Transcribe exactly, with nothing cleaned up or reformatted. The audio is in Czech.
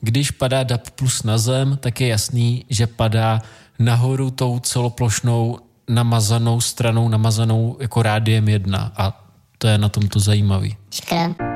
když padá D A B plus na zem, tak je jasný, že padá nahoru tou celoplošnou namazanou stranou, namazanou jako rádiem jedna a to je na tomto zajímavý. Škoda.